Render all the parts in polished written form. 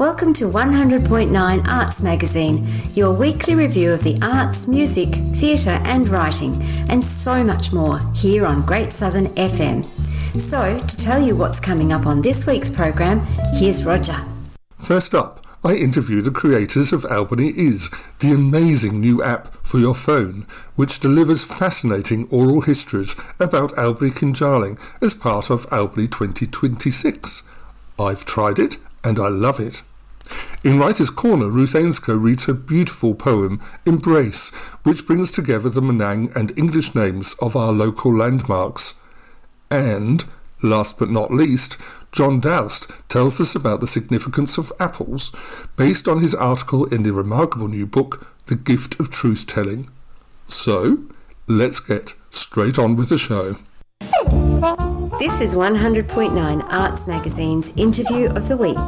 Welcome to 100.9 Arts Magazine, your weekly review of the arts, music, theatre and writing, and so much more here on Great Southern FM. So, to tell you what's coming up on this week's program, here's Roger. First up, I interview the creators of Albany Is, the amazing new app for your phone, which delivers fascinating oral histories about Albany Kinjaling as part of Albany 2026. I've tried it and I love it. In Writer's Corner, Ruth Ainscough reads her beautiful poem, Embrace, which brings together the Menang and English names of our local landmarks. And, last but not least, John Doust tells us about the significance of apples, based on his article in the remarkable new book, The Gift of Truth-Telling. So, let's get straight on with the show. This is 100.9 Arts Magazine's Interview of the Week.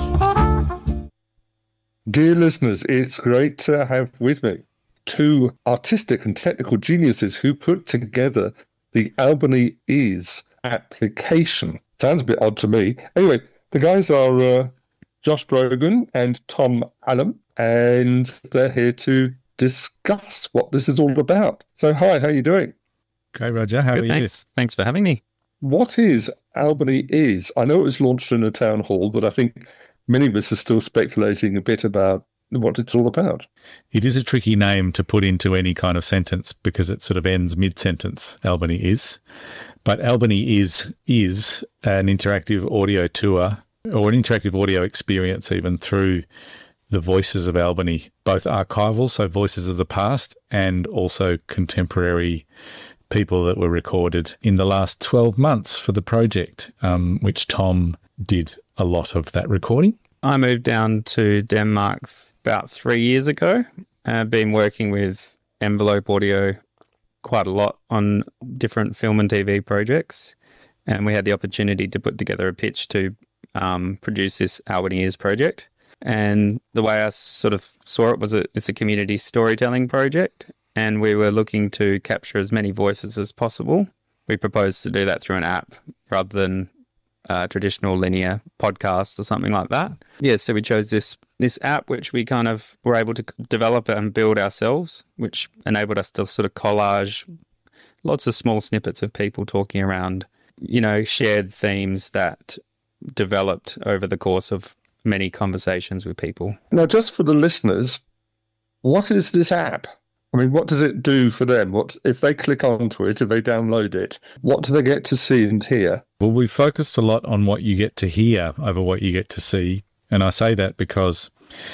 Dear listeners, it's great to have with me two artistic and technical geniuses who put together the Albany Is application. Sounds a bit odd to me. Anyway, the guys are Josh Brogan and Tom Allen, and they're here to discuss what this is all about. So, hi, how are you doing? Great, Roger. How are you? Thanks for having me. What is Albany Is? I know it was launched in a town hall, but I think many of us are still speculating a bit about what it's all about. It is a tricky name to put into any kind of sentence because it sort of ends mid-sentence, Albany Is. But Albany is an interactive audio tour or an interactive audio experience even through the voices of Albany, both archival, so voices of the past, and also contemporary people that were recorded in the last 12 months for the project, which Tom did a lot of that recording. I moved down to Denmark about 3 years ago. I've been working with Envelope Audio quite a lot on different film and TV projects, and we had the opportunity to put together a pitch to produce this Albany Is project. And the way I sort of saw it was it's a community storytelling project, and we were looking to capture as many voices as possible. We proposed to do that through an app rather than traditional linear podcast or something like that. Yeah, so we chose this app, which we kind of were able to develop and build ourselves, which enabled us to sort of collage lots of small snippets of people talking around, shared themes that developed over the course of many conversations with people. Now, just for the listeners, what is this app? I mean, what does it do for them? What if they click onto it, if they download it, what do they get to see and hear? Well, we focused a lot on what you get to hear over what you get to see. And I say that because,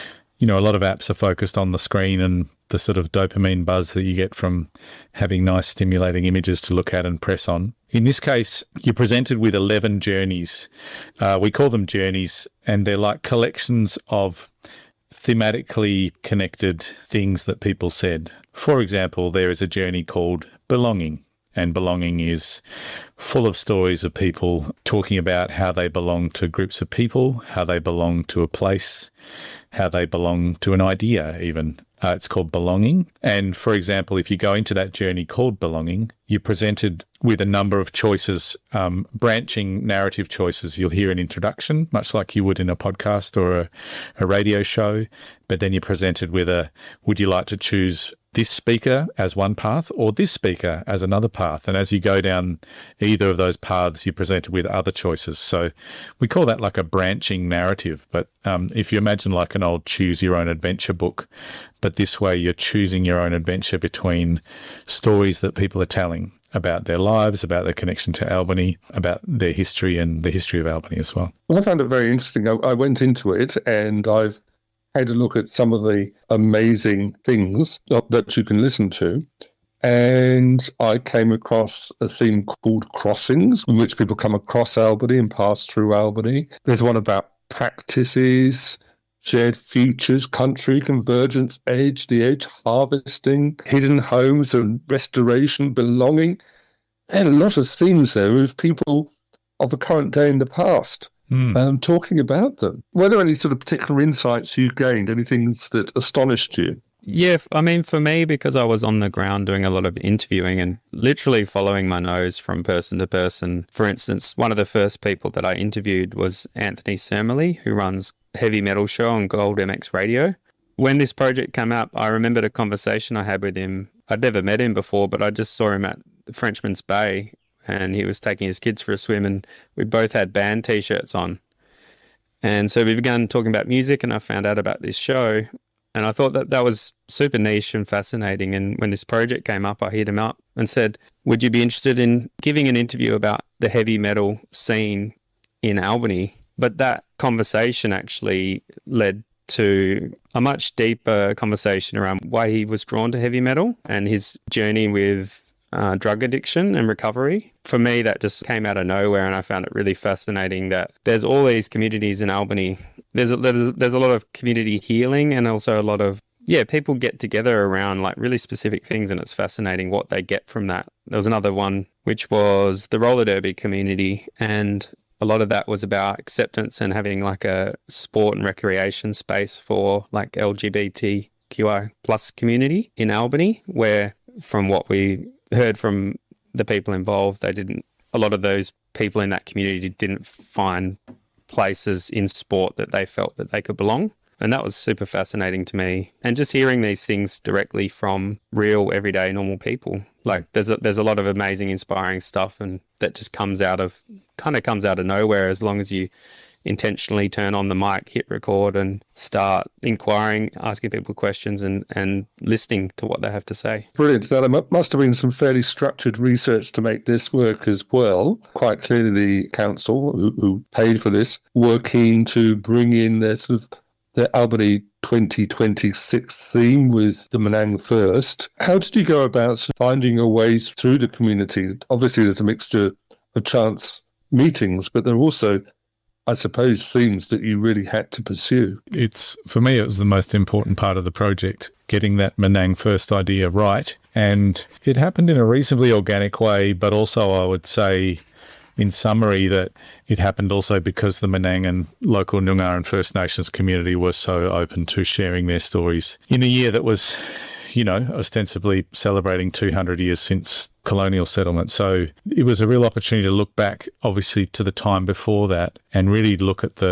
a lot of apps are focused on the screen and the sort of dopamine buzz that you get from having nice stimulating images to look at and press on. In this case, you're presented with 11 journeys. We call them journeys, and they're like collections of thematically connected things that people said. For example, there is a journey called Belonging, and Belonging is full of stories of people talking about how they belong to groups of people, how they belong to a place, how they belong to an idea even. It's called Belonging. And for example, if you go into that journey called Belonging, you're presented with a number of choices, branching narrative choices. You'll hear an introduction, much like you would in a podcast or a radio show, but then you're presented with would you like to choose this speaker as one path or this speaker as another path? And as you go down either of those paths, you're presented with other choices. So we call that like a branching narrative. But if you imagine like an old choose your own adventure book, but this way you're choosing your own adventure between stories that people are telling about their lives, about their connection to Albany, about their history and the history of Albany as well. Well, I found it very interesting. I went into it and I've had a look at some of the amazing things that you can listen to. And I came across a theme called Crossings, in which people come across Albany and pass through Albany. There's one about practices, shared futures, country, convergence, edge, the edge, harvesting, hidden homes and restoration, belonging. There are a lot of themes there with people of the current day and the past. Talking about them. Were there any sort of particular insights you gained, any things that astonished you? Yeah, I mean, for me, because I was on the ground doing a lot of interviewing and literally following my nose from person to person. For instance, one of the first people that I interviewed was Anthony Sermily, who runs heavy metal show on Gold MX Radio. When this project came up, I remembered a conversation I had with him. I'd never met him before, but I just saw him at the Frenchman's Bay, and he was taking his kids for a swim, and we both had band T-shirts on. And so we began talking about music, and I found out about this show, and I thought that was super niche and fascinating. And when this project came up, I hit him up and said, would you be interested in giving an interview about the heavy metal scene in Albany? But that conversation actually led to a much deeper conversation around why he was drawn to heavy metal and his journey with drug addiction and recovery. For me, that just came out of nowhere, and I found it really fascinating that there's all these communities in Albany. There's a lot of community healing, and also a lot of, people get together around like really specific things, and it's fascinating what they get from that. There was another one, which was the roller derby community, and a lot of that was about acceptance and having like a sport and recreation space for like LGBTQI plus community in Albany, where from what we heard from the people involved, a lot of those people in that community didn't find places in sport that they felt that they could belong. And that was super fascinating to me. And just hearing these things directly from real, everyday, normal people. Like there's a lot of amazing, inspiring stuff, and that just comes out of nowhere as long as you intentionally turn on the mic, hit record, and start inquiring, asking people questions, and listening to what they have to say. Brilliant. Now, there must have been some fairly structured research to make this work as well. Quite clearly, the council who paid for this were keen to bring in their Albany 2026 theme with the Menang First. How did you go about finding your way through the community? Obviously, there's a mixture of chance meetings, but there are also, I suppose, themes that you really had to pursue. For me, it was the most important part of the project, getting that Menang First idea right. And it happened in a reasonably organic way, but also I would say, in summary, that it happened also because the Menang and local Noongar and First Nations community were so open to sharing their stories in a year that was, ostensibly celebrating 200 years since colonial settlement. So it was a real opportunity to look back, obviously, to the time before that and really look at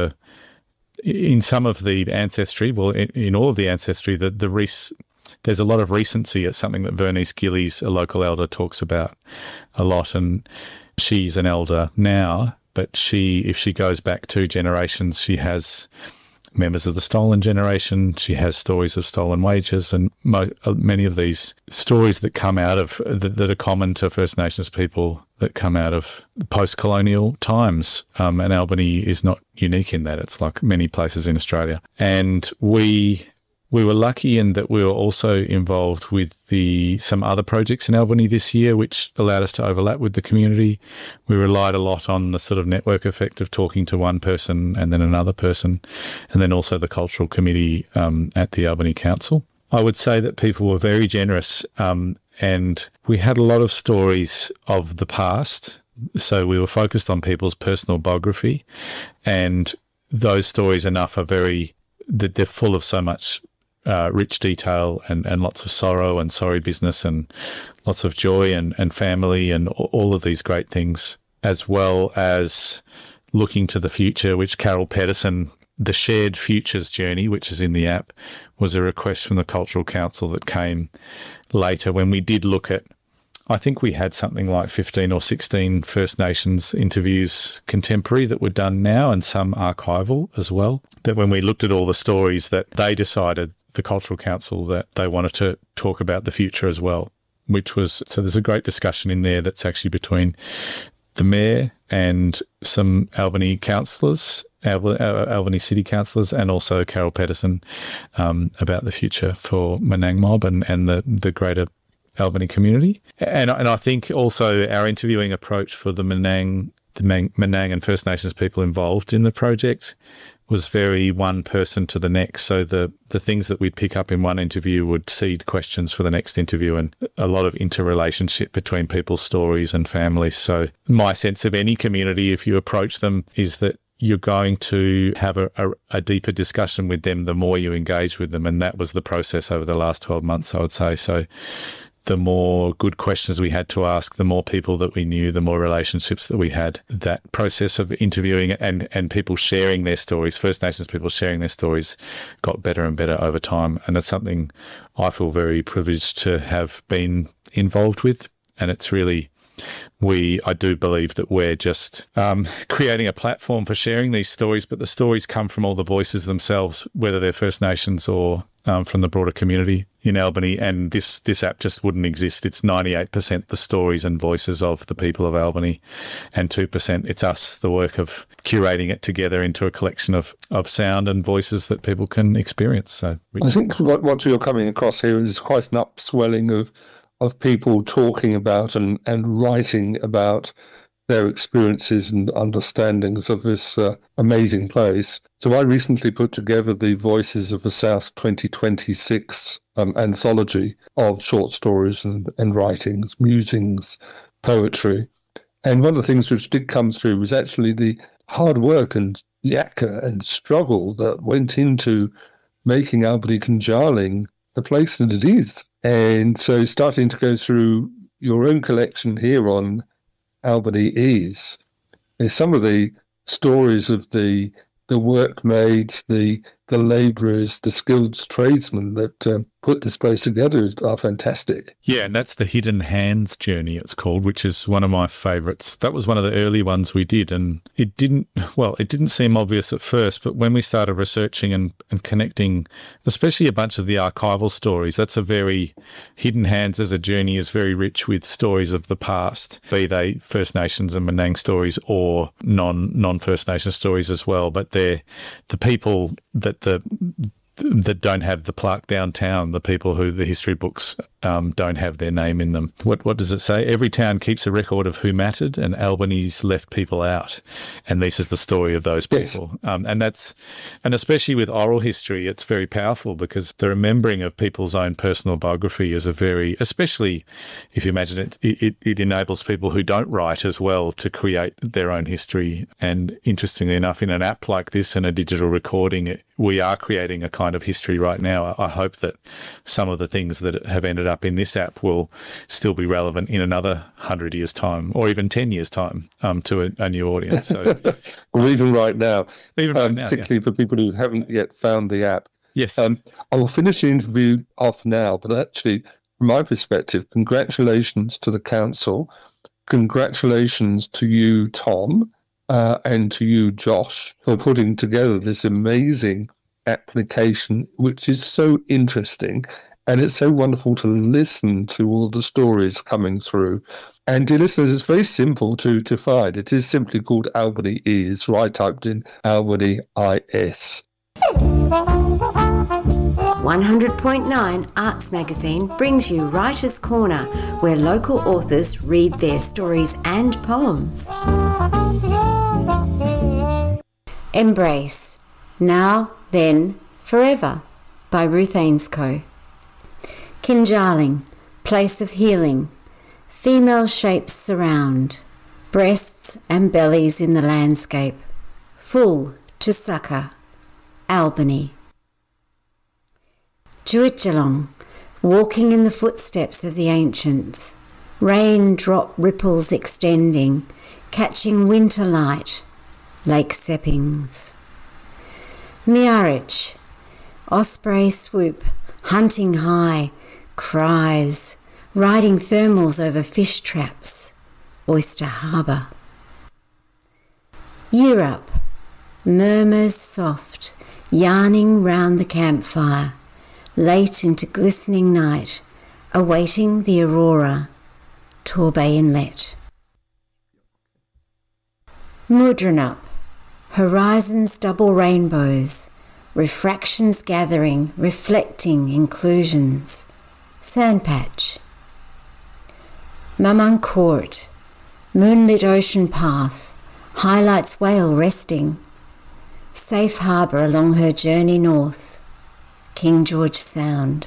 in some of the ancestry, well, in all of the ancestry, there's a lot of recency. It's something that Vernice Gillies, a local elder, talks about a lot. And she's an elder now, but if she goes back 2 generations, she has members of the stolen generation. She has stories of stolen wages, and many of these stories that come out of that are common to First Nations people that come out of post-colonial times. And Albany is not unique in that. It's like many places in Australia. And we were lucky in that we were also involved with some other projects in Albany this year, which allowed us to overlap with the community. We relied a lot on the sort of network effect of talking to one person and then another person, and then also the cultural committee at the Albany Council. I would say that people were very generous, and we had a lot of stories of the past. So we were focused on people's personal biography, and those stories enough are that they're full of so much rich detail and lots of sorrow and sorry business and lots of joy and family and all of these great things, as well as looking to the future, which Carol Pedersen, the Shared Futures Journey, which is in the app, was a request from the Cultural Council that came later when we did look at, I think we had something like 15 or 16 First Nations interviews contemporary that were done now, and some archival as well, that when we looked at all the stories, that they decided, the Cultural Council, that they wanted to talk about the future as well, so there's a great discussion in there that's actually between the Mayor and some Albany councillors, Albany City councillors, and also Carol Pedersen about the future for Menang Mob and the greater Albany community. And I think also our interviewing approach for the Menang and First Nations people involved in the project was very one person to the next. So the things that we'd pick up in one interview would seed questions for the next interview, and a lot of interrelationship between people's stories and families. So my sense of any community, if you approach them, is that you're going to have a deeper discussion with them the more you engage with them. And that was the process over the last 12 months, I would say. So the more good questions we had to ask, the more people that we knew, the more relationships that we had. That process of interviewing and people sharing their stories, First Nations people sharing their stories, got better and better over time. And it's something I feel very privileged to have been involved with. And it's really, I do believe that we're just creating a platform for sharing these stories, but the stories come from all the voices themselves, whether they're First Nations or from the broader community in Albany. And this app just wouldn't exist. It's 98% the stories and voices of the people of Albany, and 2% it's us, the work of curating it together into a collection of sound and voices that people can experience. So I think what you're coming across here is quite an upswelling of people talking about and writing about their experiences and understandings of this amazing place. So I recently put together the Voices of the South 2026 anthology of short stories and writings, musings, poetry. And one of the things which did come through was actually the hard work and yakka and struggle that went into making Albany Conjarling the place that it is. And so starting to go through your own collection here on Albany is some of the stories of the workmaids, the labourers, the skilled tradesmen that put this place together are fantastic. Yeah, and that's the Hidden Hands journey, it's called, which is one of my favourites. That was one of the early ones we did, and it didn't seem obvious at first, but when we started researching and connecting, especially a bunch of the archival stories, that's a very, Hidden Hands as a journey is very rich with stories of the past, be they First Nations and Menang stories or non-First Nation stories as well, but they're the people that don't have the plaque downtown, the people who the history books don't have their name in them. What does it say? Every town keeps a record of who mattered, and Albany's left people out. And this is the story of those people. Yes. And especially with oral history, it's very powerful because the remembering of people's own personal biography is especially if you imagine it enables people who don't write as well to create their own history. And interestingly enough, in an app like this and a digital recording, we are creating a kind of history right now. I hope that some of the things that have ended up in this app will still be relevant in another 100 years' time or even 10 years' time to a new audience. So, or even right now, particularly for people who haven't yet found the app. Yes. I will finish the interview off now, but actually, from my perspective, congratulations to the council. Congratulations to you, Tom, and to you, Josh, for putting together this amazing application, which is so interesting. And it's so wonderful to listen to all the stories coming through. And dear listeners, it's very simple to find. It is simply called Albany Is, right typed in Albany IS. 100.9 Arts Magazine brings you Writer's Corner, where local authors read their stories and poems. Embrace, Now, Then, Forever by Ruth Ainscoe. Conjarling, place of healing. Female shapes surround, breasts and bellies in the landscape, full to succour. Albany. Juitjalong, walking in the footsteps of the ancients, raindrop ripples extending, catching winter light, Lake Seppings. Miarich, osprey swoop, hunting high, cries, riding thermals over fish traps, Oyster Harbour. Europe, murmurs soft, yarning round the campfire, late into glistening night, awaiting the aurora, Torbay Inlet. Mudronup, horizons double rainbows, refractions gathering, reflecting inclusions, Sandpatch. Mamang Court, moonlit ocean path, highlights whale resting, safe harbour along her journey north, King George Sound.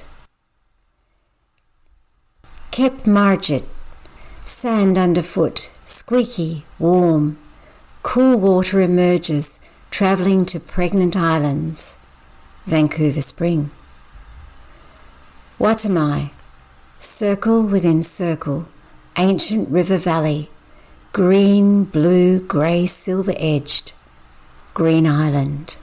Kep Margit, sand underfoot, squeaky, warm, cool water emerges, travelling to Pregnant Islands, Vancouver Spring. Watamai, Circle within circle, ancient river valley, green, blue, grey, silver edged, Green Island.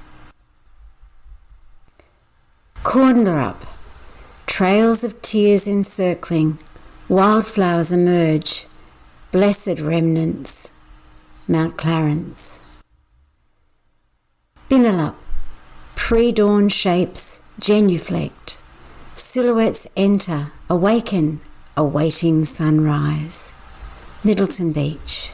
Cornderup, trails of tears encircling, wildflowers emerge, blessed remnants, Mount Clarence. Binnalup, pre-dawn shapes genuflect, silhouettes enter, awaken, awaiting sunrise, Middleton Beach.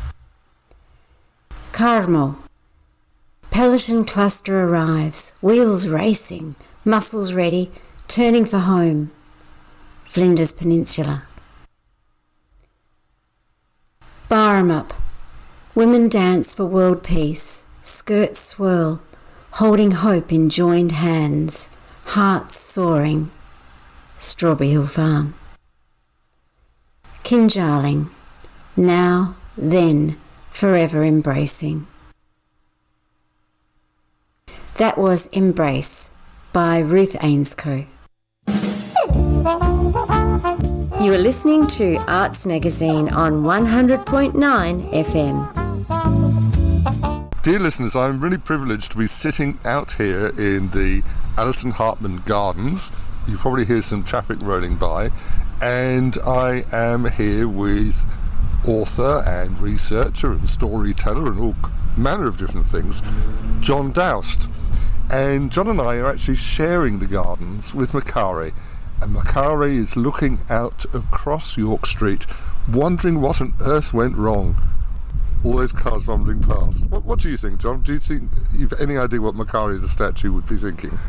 Carmel, Peloton cluster arrives, wheels racing, muscles ready, turning for home, Flinders Peninsula. Barramup, women dance for world peace, skirts swirl, holding hope in joined hands, hearts soaring, Strawberry Hill Farm. Kinjarling, now, then, forever embracing. That was Embrace by Ruth Ainscoe. You are listening to Arts Magazine on 100.9 FM. Dear listeners, I'm really privileged to be sitting out here in the Alison Hartman Gardens. You probably hear some traffic rolling by, and I am here with author and researcher and storyteller and all manner of different things, John Doust. And John and I are actually sharing the gardens with Macari, and Macari is looking out across York Street, wondering what on earth went wrong. All those cars rumbling past. What do you think, John? Do you think you've any idea what Macari the statue would be thinking?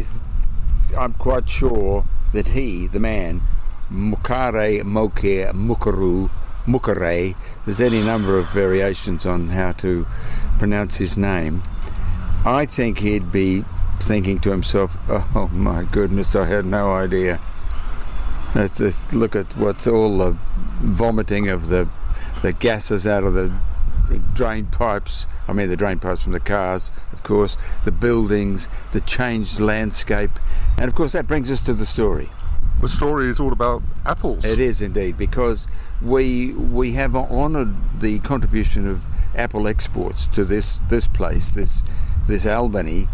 I'm quite sure that he, the man, Mukare, Moke, Mukaru, Mukare, there's any number of variations on how to pronounce his name. I think he'd be thinking to himself, oh my goodness, I had no idea. Let's just look at what's all the vomiting of the gases out of the drain pipes. I mean the drain pipes from the cars, of course, the buildings, the changed landscape, and of course that brings us to the story. The story is all about apples. It is indeed, because we have honoured the contribution of apple exports to this place, this Albany,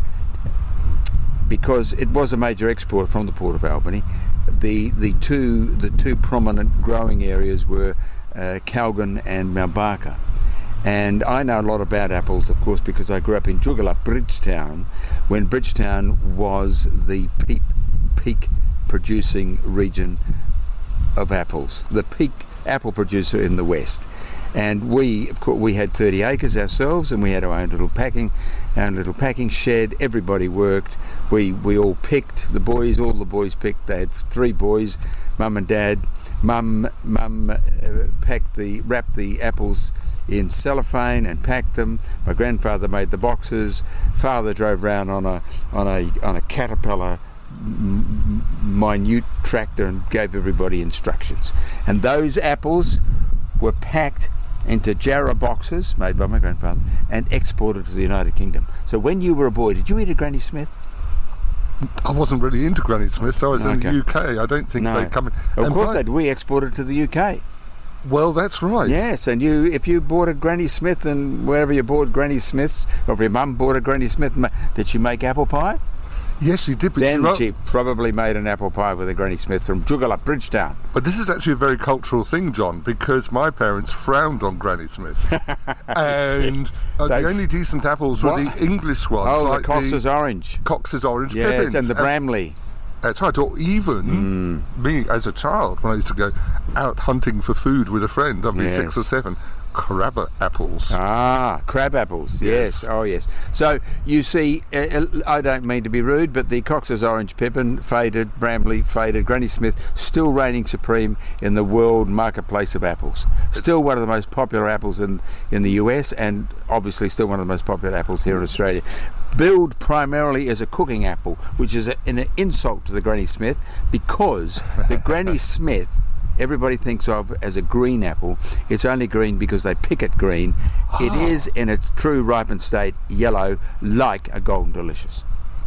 because it was a major export from the Port of Albany. The two prominent growing areas were Calgon and Mount Barker. And I know a lot about apples, of course, because I grew up in Joondalup, Bridgetown, when Bridgetown was the peak producing region of apples, the peak apple producer in the West. And we had 30 acres ourselves, and we had our own little packing shed. Everybody worked. We all picked. All the boys picked. They had 3 boys, Mum and Dad. Mum wrapped the apples in cellophane and packed them. My grandfather made the boxes. Father drove around on a Caterpillar minute tractor and gave everybody instructions. And those apples were packed into Jarrah boxes made by my grandfather and exported to the United Kingdom. So when you were a boy, did you eat a Granny Smith? I wasn't really into Granny Smith, so I was in the UK. I don't think they come in. Of course, we exported to the UK. Well, that's right. Yes, and if you bought a Granny Smith, and wherever you bought Granny Smiths, or if your mum bought a Granny Smith, did she make apple pie? Yes, she did. But then she probably made an apple pie with a Granny Smith from Joondalup, Bridgetown. But this is actually a very cultural thing, John, because my parents frowned on Granny Smiths. And the only decent apples were the English ones. Oh, like the Cox's Orange. Cox's Orange Pippins. Pippins. And the Bramley. That's right. Or even me as a child, when I used to go out hunting for food with a friend, I'd be 6 or 7, crab apples. Ah, crab apples. Yes. Oh, yes. So you see, I don't mean to be rude, but the Cox's Orange Pippin faded, Bramley faded, Granny Smith still reigning supreme in the world marketplace of apples. Still one of the most popular apples in the US, and obviously still one of the most popular apples here in Australia. Billed primarily as a cooking apple, which is an insult to the Granny Smith, because the Granny Smith everybody thinks of as a green apple. It's only green because they pick it green. It is, in its true ripened state, yellow, like a Golden Delicious.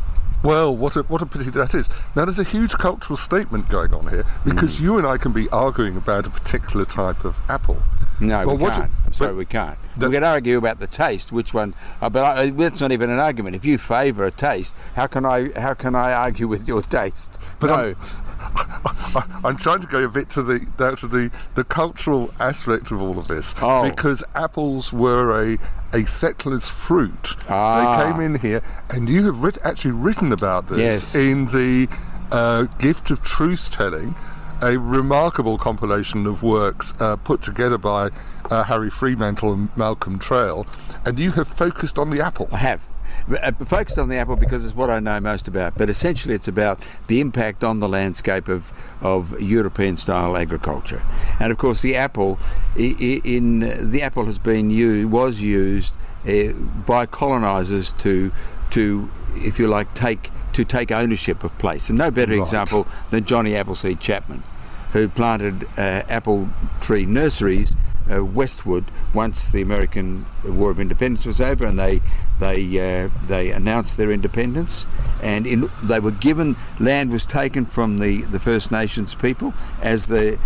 Well, what a pity that is. Now, there's a huge cultural statement going on here, because you and I can be arguing about a particular type of apple. No, we can't. I'm sorry, we can't. We can argue about the taste, which one, but that's not even an argument. If you favour a taste, how can I argue with your taste? But no. I'm trying to go a bit to the cultural aspect of all of this, because apples were a settler's fruit. They came in here, and you have actually written about this in the Gift of Truth Telling, a remarkable compilation of works put together by Harry Fremantle and Malcolm Trail, and you have focused on the apple. I have. Focused on the apple because it's what I know most about, but essentially it's about the impact on the landscape of European-style agriculture. And of course, the apple was used by colonisers to, if you like, take ownership of place. And no better example than Johnny Appleseed Chapman, who planted apple tree nurseries westward once the American War of Independence was over, and they announced their independence, and they were given land was taken from the First Nations people as the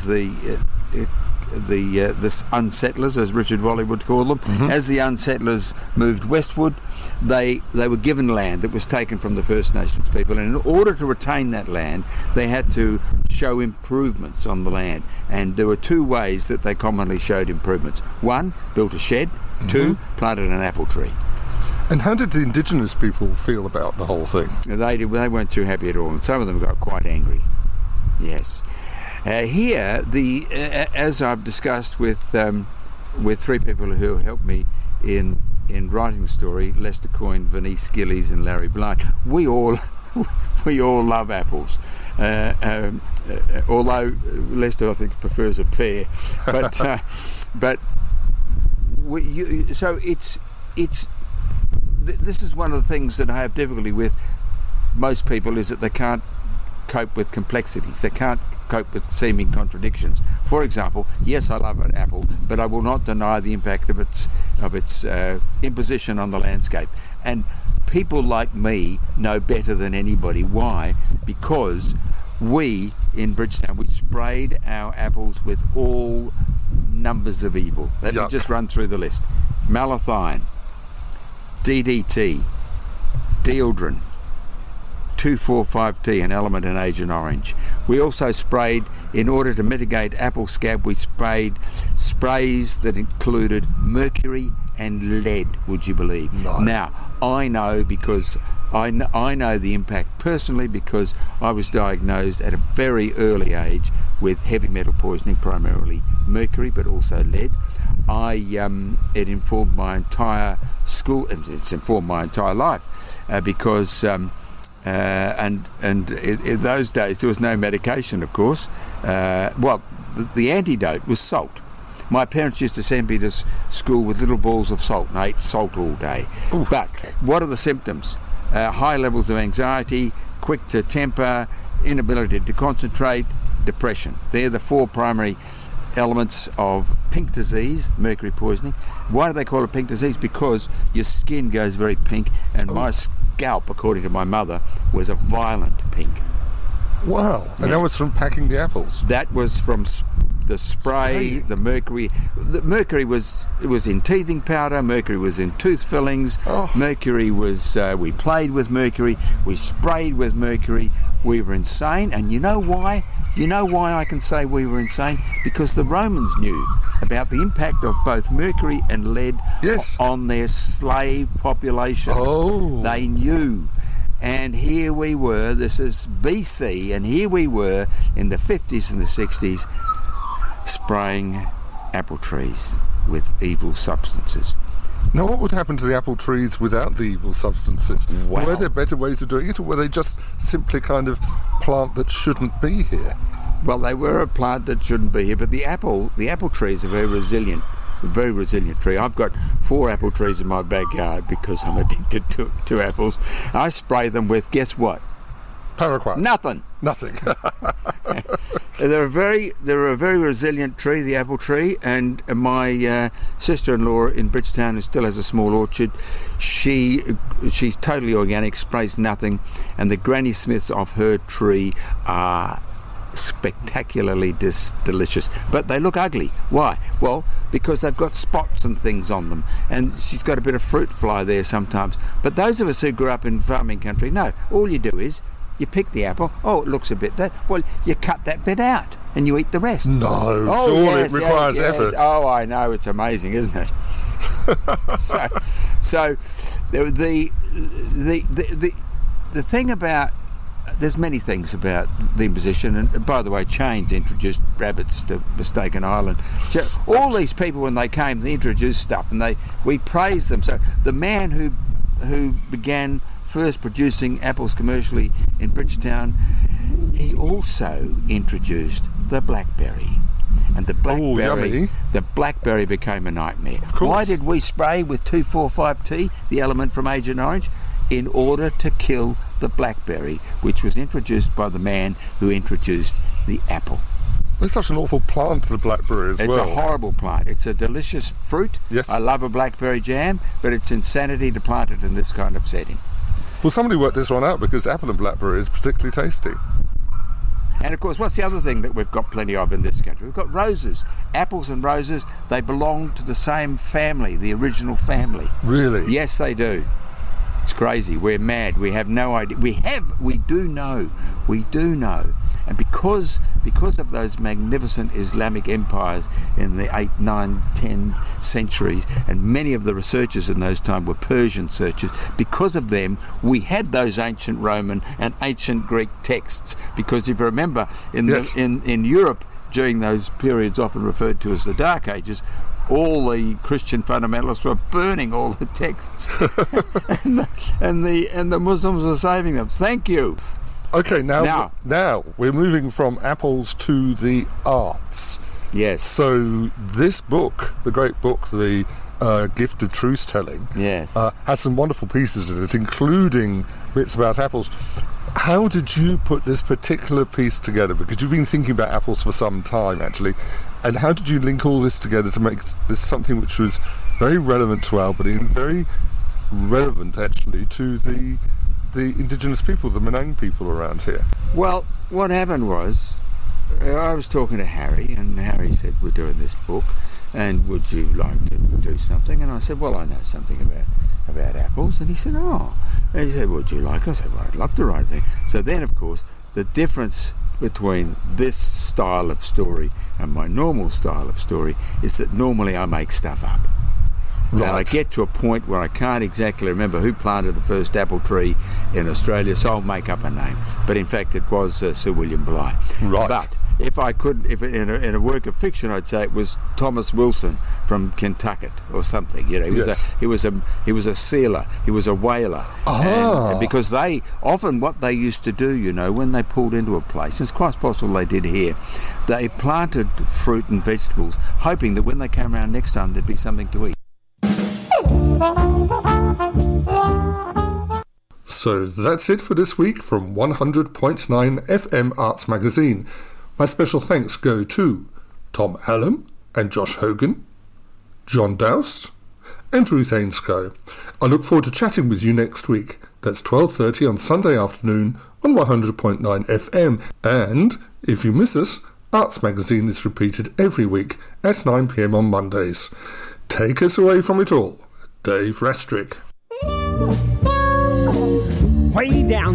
unsettlers, as Richard Walley would call them. As the unsettlers moved westward, they were given land that was taken from the First Nations people, and in order to retain that land, they had to show improvements on the land. And there were two ways that they commonly showed improvements. One, built a shed. Two, planted an apple tree. And how did the indigenous people feel about the whole thing? They weren't too happy at all, and some of them got quite angry. Yes. Here, as I've discussed with three people who helped me in writing the story, Lester Coyne, Venice Gillies and Larry Blunt, we all love apples. Although Lester, I think, prefers a pear, but this is one of the things that I have difficulty with most people, is that they can't cope with complexities. They can't cope with seeming contradictions. For example, yes, I love an apple, but I will not deny the impact of its imposition on the landscape. And people like me know better than anybody. Why? Because we in Bridgetown, we sprayed our apples with all numbers of evil. Let me just run through the list. Malathion, DDT, Dieldrin, 2,4,5-T, an element in Agent Orange. We also sprayed, in order to mitigate apple scab, we sprayed sprays that included mercury and lead, would you believe? No. Now, I know because I know the impact personally, because I was diagnosed at a very early age with heavy metal poisoning, primarily mercury, but also lead. It informed my entire school, it's informed my entire life, because in those days there was no medication, of course. The antidote was salt. My parents used to send me to school with little balls of salt, and I ate salt all day. Oof. But what are the symptoms? High levels of anxiety, quick to temper, inability to concentrate, depression. They're the four primary elements of pink disease, mercury poisoning. Why do they call it pink disease? Because your skin goes very pink, and my scalp, according to my mother, was a violent pink. Wow. And that was from packing the apples? That was from the spray, the mercury. The mercury was in teething powder, mercury was in tooth fillings, mercury was, we played with mercury, we sprayed with mercury, we were insane. And you know why? You know why I can say we were insane? Because the Romans knew about the impact of both mercury and lead on their slave populations. They knew. And here we were, this is BC, and here we were in the 50s and the 60s spraying apple trees with evil substances. Now, what would happen to the apple trees without the evil substances? Wow. Were there better ways of doing it, or were they just simply kind of plant that shouldn't be here? Well, they were a plant that shouldn't be here, but the apple tree is a very resilient tree. I've got 4 apple trees in my backyard because I'm addicted to apples. I spray them with, guess what? Paraquat. Nothing. They're a very resilient tree, the apple tree, and my sister-in-law in Bridgetown, who still has a small orchard, she's totally organic, sprays nothing, and the Granny Smiths off her tree are spectacularly delicious, but they look ugly. Why? Well, because they've got spots and things on them, and she's got a bit of fruit fly there sometimes. But those of us who grew up in farming country, no, all you do is you pick the apple. Oh, it looks a bit that. Well, you cut that bit out and you eat the rest. No, surely it requires effort. Oh, I know, it's amazing, isn't it? so the thing about, there's many things about the imposition, and by the way, chains introduced rabbits to Mistaken Island. So all these people, when they came, they introduced stuff, and we praised them. So the man who began first producing apples commercially in Bridgetown, he also introduced the blackberry. And the blackberry became a nightmare. Why did we spray with 2,4,5-T, the element from Agent Orange? In order to kill the blackberry, which was introduced by the man who introduced the apple. It's such an awful plant, the blackberry, as well. It's a horrible plant. It's a delicious fruit. Yes. I love a blackberry jam, but it's insanity to plant it in this kind of setting. Well, somebody worked this one out, because apple and blackberry is particularly tasty. And of course, what's the other thing that we've got plenty of in this country? We've got roses. Apples and roses, they belong to the same family, the original family. Really? Yes, they do. It's crazy. We're mad. We have no idea. We do know. And because of those magnificent Islamic empires in the 8, 9, 10 centuries, and many of the researchers in those times were Persian researchers, because of them, we had those ancient Roman and ancient Greek texts. Because if you remember, in Europe, during those periods often referred to as the Dark Ages, all the Christian fundamentalists were burning all the texts, and the Muslims were saving them. Thank you. Okay, now we're moving from apples to the arts. Yes. So this book, the great book, the Gift of Truth Telling, yes, has some wonderful pieces in it, including bits about apples. How did you put this particular piece together? Because you've been thinking about apples for some time, actually. And how did you link all this together to make this something which was very relevant to Albany and very relevant, actually, to the indigenous people, the Menang people around here? Well, what happened was, I was talking to Harry, and Harry said, we're doing this book, and would you like to do something? And I said, well, I know something about apples. And he said, oh. And he said, would you like? I said, well, I'd love to write a thing. So then, of course, the difference between this style of story and my normal style of story is that normally I make stuff up. Right. Now I get to a point where I can't exactly remember who planted the first apple tree in Australia, so I'll make up a name. But in fact, it was Sir William Bligh. Right. But if I could, in a work of fiction, I'd say it was Thomas Wilson from Kentucky or something. You know, he was a sealer, he was a whaler, and because they often what they used to do, you know, when they pulled into a place, and it's quite possible they did here, they planted fruit and vegetables, hoping that when they came around next time there'd be something to eat. So that's it for this week from 100.9 FM Arts Magazine. My special thanks go to Tom Hallam and Josh Hogan, John Doust and Ruth Ainscoe. I look forward to chatting with you next week. That's 12:30 on Sunday afternoon on 100.9 FM. And if you miss us, Arts Magazine is repeated every week at 9 p.m. on Mondays. Take us away from it all, Dave Rastrick. Way down